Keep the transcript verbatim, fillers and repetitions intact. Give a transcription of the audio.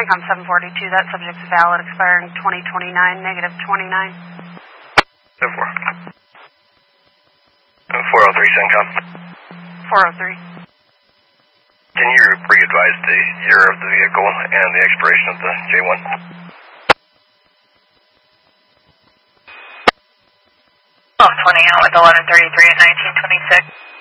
CENTCOM seven forty-two, that subject's valid, expiring twenty twenty-nine, negative twenty-nine. seven four. four oh three CENTCOM. four oh three. Can you re-advise the year of the vehicle and the expiration of the J one? twelve twenty out with eleven thirty-three at nineteen twenty-six.